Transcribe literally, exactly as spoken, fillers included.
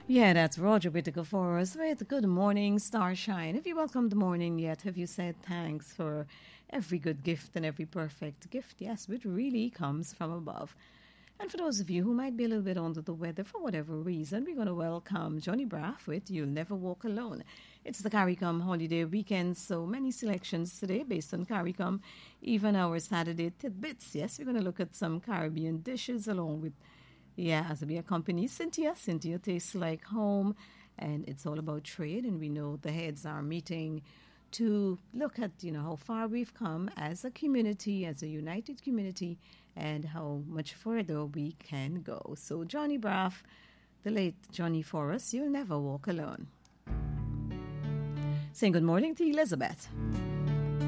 Yeah, that's Roger Whittaker for us with Good Morning Starshine. Have you welcomed the morning yet? Have you said thanks for every good gift and every perfect gift? Yes, which really comes from above. And for those of you who might be a little bit under the weather for whatever reason, we're going to welcome Johnny Braff with You'll Never Walk Alone. It's the CARICOM holiday weekend, so many selections today based on CARICOM, even our Saturday tidbits. Yes, we're going to look at some Caribbean dishes along with Yeah, as we accompany Cynthia. Cynthia tastes like home, and it's all about trade. And we know the heads are meeting to look at, you know, how far we've come as a community, as a united community, and how much further we can go. So, Johnny Braff, the late Johnny Forrest, You'll Never Walk Alone. Saying good morning to Elizabeth.